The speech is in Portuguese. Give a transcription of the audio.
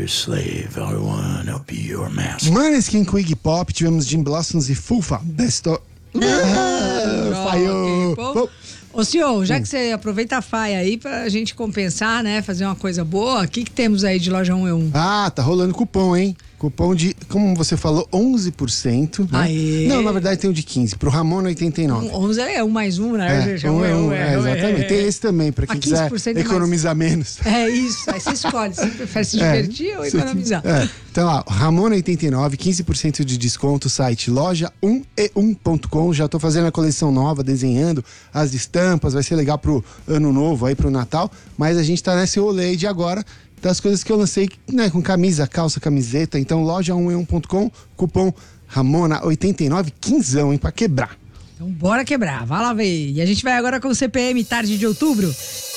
your slave, I wanna be your master. Måneskin com Iggy Pop, tivemos Jim Blossoms e Fufa. Besto. Falhou. Ô, senhor, já que você aproveita a faia aí pra gente compensar, né? Fazer uma coisa boa, o que temos aí de loja 1E1? Ah, tá rolando cupom, hein? Cupom de, como você falou, 11%. Né? Aê. Não, na verdade tem um de 15%. Pro Ramona, 89%. 11 é 1 mais 1, né? Exatamente. Tem esse também, pra quem quiser economizar menos. É isso. Aí você escolhe se prefere se divertir ou economizar. Então, ó, Ramona 89, 15% de desconto, site loja 1e1.com. Já tô fazendo a coleção nova, desenhando as estampas, vai ser legal pro ano novo, aí pro Natal. Mas a gente tá nesse rolê de agora, das coisas que eu lancei, né, com camisa, calça, camiseta. Então, loja 1e1.com, cupom Ramona89, 15, hein, pra quebrar. Então, bora quebrar, vai lá ver. E a gente vai agora com o CPM Tarde de Outubro.